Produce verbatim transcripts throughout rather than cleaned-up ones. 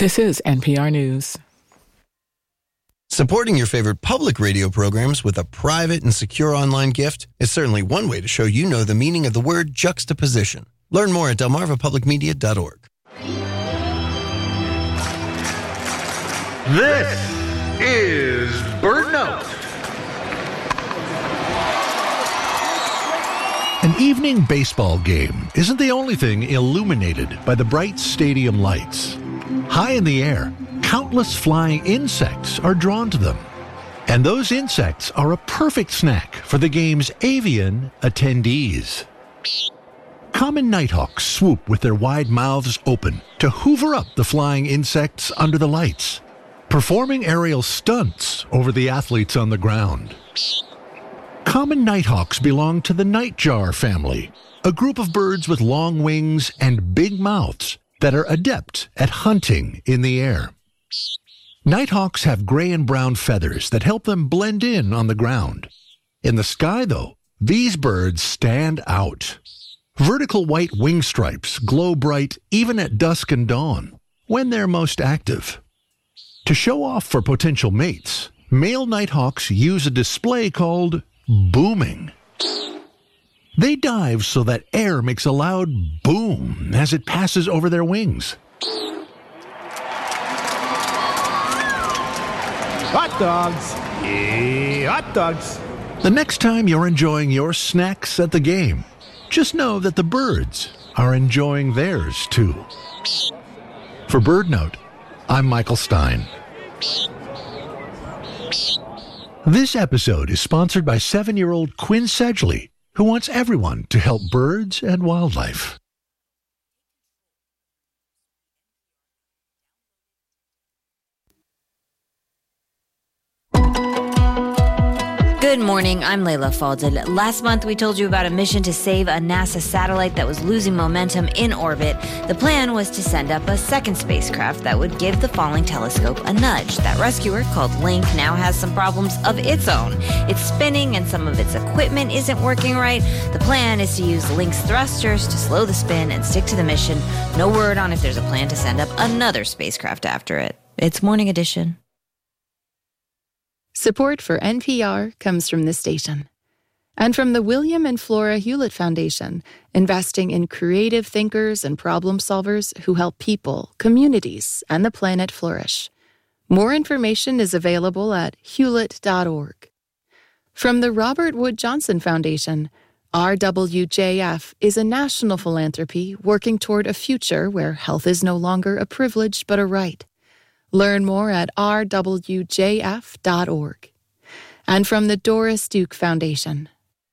This is N P R News. Supporting your favorite public radio programs with a private and secure online gift is certainly one way to show you know the meaning of the word juxtaposition. Learn more at delmarva public media dot org. This is Bird Note. An evening baseball game isn't the only thing illuminated by the bright stadium lights. High in the air, countless flying insects are drawn to them. And those insects are a perfect snack for the game's avian attendees. Common nighthawks swoop with their wide mouths open to hoover up the flying insects under the lights, performing aerial stunts over the athletes on the ground. Common nighthawks belong to the nightjar family, a group of birds with long wings and big mouths that are adept at hunting in the air. Nighthawks have gray and brown feathers that help them blend in on the ground. In the sky, though, these birds stand out. Vertical white wing stripes glow bright even at dusk and dawn, when they're most active. To show off for potential mates, male nighthawks use a display called booming. They dive so that air makes a loud boom as it passes over their wings. Hot dogs! Yeah, hot dogs! The next time you're enjoying your snacks at the game, just know that the birds are enjoying theirs too. For Bird Note, I'm Michael Stein. This episode is sponsored by seven-year-old Quinn Sedgley, who wants everyone to help birds and wildlife. Good morning, I'm Layla Falded. Last month, we told you about a mission to save a NASA satellite that was losing momentum in orbit. The plan was to send up a second spacecraft that would give the falling telescope a nudge. That rescuer, called Link, now has some problems of its own. It's spinning and some of its equipment isn't working right. The plan is to use Link's thrusters to slow the spin and stick to the mission. No word on if there's a plan to send up another spacecraft after it. It's Morning Edition. Support for N P R comes from this station and from the William and Flora Hewlett Foundation, investing in creative thinkers and problem solvers who help people, communities, and the planet flourish. More information is available at hewlett dot org. From the Robert Wood Johnson Foundation, R W J F is a national philanthropy working toward a future where health is no longer a privilege but a right. Learn more at r w j f dot org. And from the Doris Duke Foundation.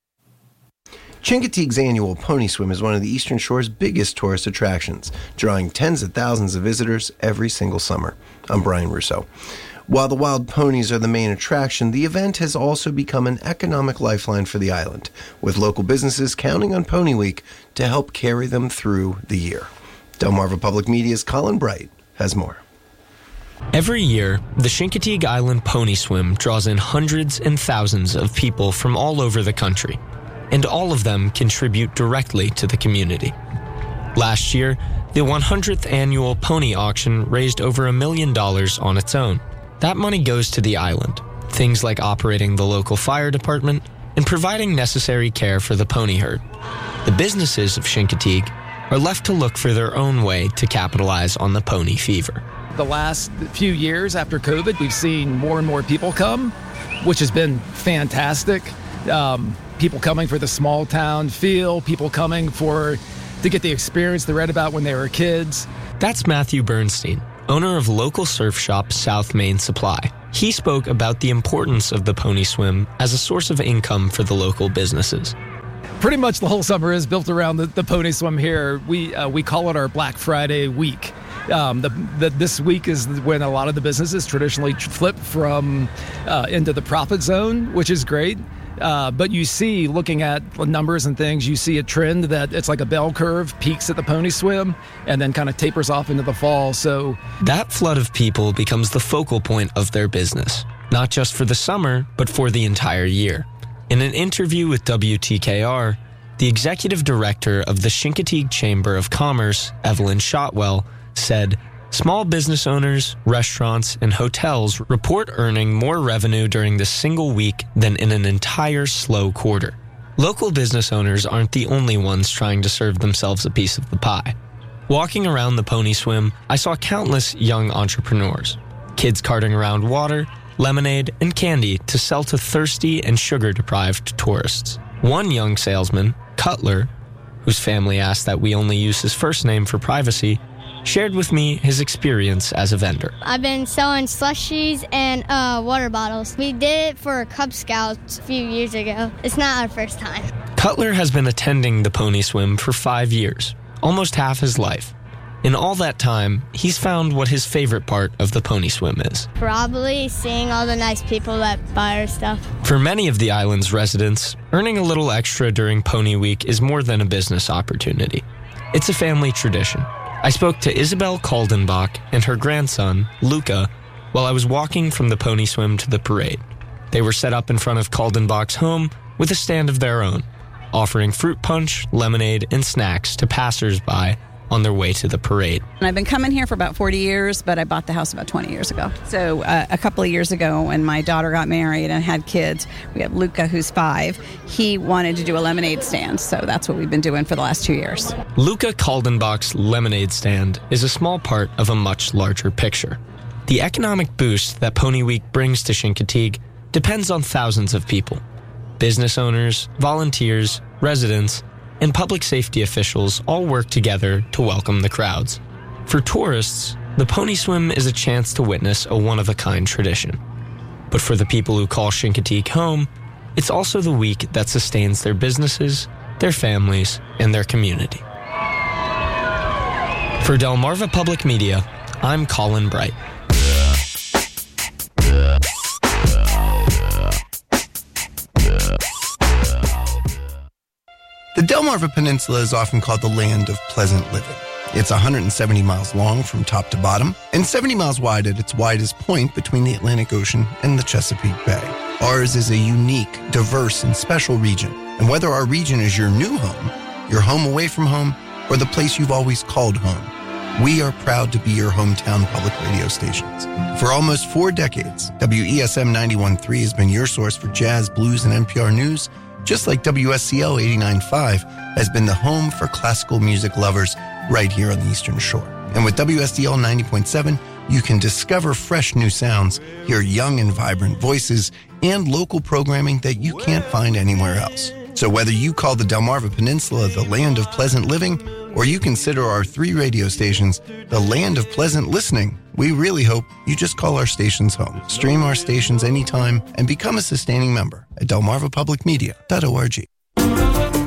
Chincoteague's annual Pony Swim is one of the Eastern Shore's biggest tourist attractions, drawing tens of thousands of visitors every single summer. I'm Brian Russo. While the wild ponies are the main attraction, the event has also become an economic lifeline for the island, with local businesses counting on Pony Week to help carry them through the year. Delmarva Public Media's Colin Bright has more. Every year, the Chincoteague Island Pony Swim draws in hundreds and thousands of people from all over the country, and all of them contribute directly to the community. Last year, the one hundredth annual pony auction raised over a million dollars on its own. That money goes to the island, things like operating the local fire department and providing necessary care for the pony herd. The businesses of Chincoteague are left to look for their own way to capitalize on the pony fever. The last few years after COVID, we've seen more and more people come, which has been fantastic. Um, people coming for the small town feel, people coming for to get the experience they read about when they were kids. That's Matthew Bernstein, owner of local surf shop South Main Supply. He spoke about the importance of the pony swim as a source of income for the local businesses. Pretty much the whole summer is built around the, the pony swim here. We uh, we call it our Black Friday week. Um, the, the, this week is when a lot of the businesses traditionally flip from uh, into the profit zone, which is great. Uh, but you see, looking at numbers and things, you see a trend that it's like a bell curve, peaks at the pony swim, and then kind of tapers off into the fall. So that flood of people becomes the focal point of their business, not just for the summer, but for the entire year. In an interview with W T K R, the executive director of the Chincoteague Chamber of Commerce, Evelyn Shotwell, said, Small business owners, restaurants, and hotels report earning more revenue during this single week than in an entire slow quarter. Local business owners aren't the only ones trying to serve themselves a piece of the pie. Walking around the Pony Swim, I saw countless young entrepreneurs. Kids carting around water, lemonade, and candy to sell to thirsty and sugar-deprived tourists. One young salesman, Cutler, whose family asked that we only use his first name for privacy, shared with me his experience as a vendor. I've been selling slushies and uh, water bottles. We did it for Cub Scouts a few years ago. It's not our first time. Cutler has been attending the Pony Swim for five years, almost half his life. In all that time, he's found what his favorite part of the Pony Swim is. Probably seeing all the nice people that buy our stuff. For many of the island's residents, earning a little extra during Pony Week is more than a business opportunity. It's a family tradition. I spoke to Isabel Kaldenbach and her grandson, Luca, while I was walking from the Pony Swim to the parade. They were set up in front of Kaldenbach's home with a stand of their own, offering fruit punch, lemonade, and snacks to passers-by on their way to the parade. And I've been coming here for about forty years, but I bought the house about twenty years ago. So uh, a couple of years ago when my daughter got married and had kids, we have Luca, who's five. He wanted to do a lemonade stand, so that's what we've been doing for the last two years. Luca Kaldenbach's lemonade stand is a small part of a much larger picture. The economic boost that Pony Week brings to Chincoteague depends on thousands of people. Business owners, volunteers, residents, and public safety officials all work together to welcome the crowds. For tourists, the Pony Swim is a chance to witness a one-of-a-kind tradition. But for the people who call Chincoteague home, it's also the week that sustains their businesses, their families, and their community. For Delmarva Public Media, I'm Colin Bright. The Delmarva Peninsula is often called the land of pleasant living. It's one hundred seventy miles long from top to bottom and seventy miles wide at its widest point between the Atlantic Ocean and the Chesapeake Bay. Ours is a unique, diverse, and special region. And whether our region is your new home, your home away from home, or the place you've always called home, we are proud to be your hometown public radio stations. For almost four decades, W E S M ninety-one point three has been your source for jazz, blues, and N P R news, just like W S C L eighty-nine point five has been the home for classical music lovers right here on the Eastern Shore. And with W S D L ninety point seven, you can discover fresh new sounds, hear young and vibrant voices, and local programming that you can't find anywhere else. So whether you call the Delmarva Peninsula the land of pleasant living, or you consider our three radio stations the land of pleasant listening, we really hope you just call our stations home. Stream our stations anytime and become a sustaining member at delmarva public media dot org.